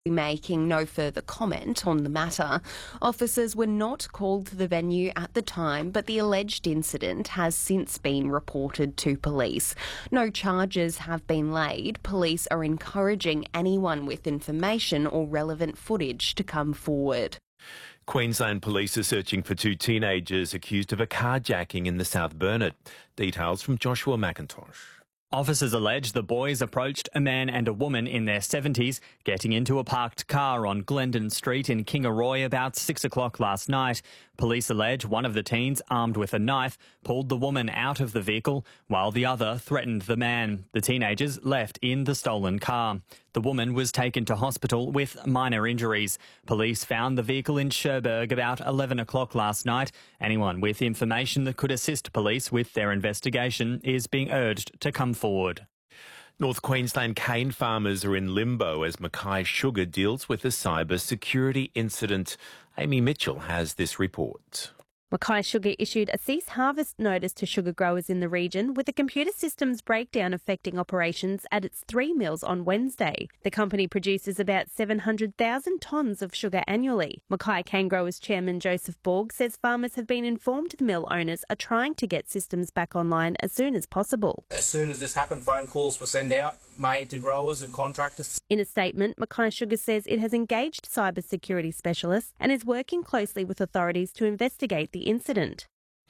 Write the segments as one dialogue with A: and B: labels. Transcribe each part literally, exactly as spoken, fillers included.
A: making no further comment on the matter. Officers were not called to the venue at the time, but the alleged incident has since been reported to police. No charges have been laid. Police are encouraging anyone with information or relevant footage to come forward.
B: Queensland police are searching for two teenagers accused of a carjacking in the South Burnett. Details from Joshua McIntosh.
C: Officers allege the boys approached a man and a woman in their seventies getting into a parked car on Glendon Street in Kingaroy about six o'clock last night. Police allege one of the teens, armed with a knife, pulled the woman out of the vehicle while the other threatened the man. The teenagers left in the stolen car. The woman was taken to hospital with minor injuries. Police found the vehicle in Cherbourg about eleven o'clock last night. Anyone with information that could assist police with their investigation is being urged to come forward.
B: North Queensland cane farmers are in limbo as Mackay Sugar deals with a cyber security incident. Amy Mitchell has this report.
D: Mackay Sugar issued a cease harvest notice to sugar growers in the region with a computer systems breakdown affecting operations at its three mills on Wednesday. The company produces about seven hundred thousand tonnes of sugar annually. Mackay Cane Growers Chairman Joseph Borg says farmers have been informed the mill owners are trying to get systems back online as soon as possible.
E: As soon as this happened, phone calls were sent out, made to growers and contractors.
D: In a statement, Mackay Sugar says it has engaged cyber security specialists and is working closely with authorities to investigate the incident.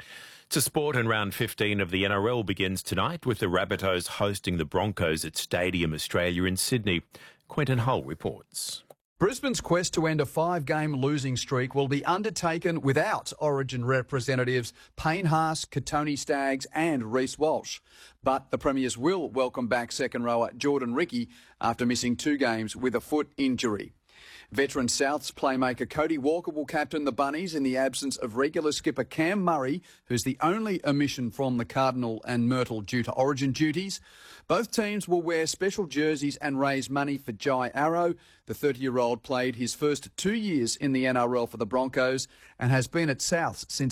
B: To sport, and round fifteen of the N R L begins tonight with the Rabbitohs hosting the Broncos at Stadium Australia in Sydney. Quentin Hull reports.
F: Brisbane's quest to end a five-game losing streak will be undertaken without Origin representatives Payne Haas, Katoni Staggs and Reece Walsh. But the Premiers will welcome back second rower Jordan Ricky after missing two games with a foot injury. Veteran Souths playmaker Cody Walker will captain the Bunnies in the absence of regular skipper Cam Murray, who's the only omission from the Cardinal and Myrtle due to Origin duties. Both teams will wear special jerseys and raise money for Jai Arrow. The thirty-year-old played his first two years in the N R L for the Broncos and has been at Souths since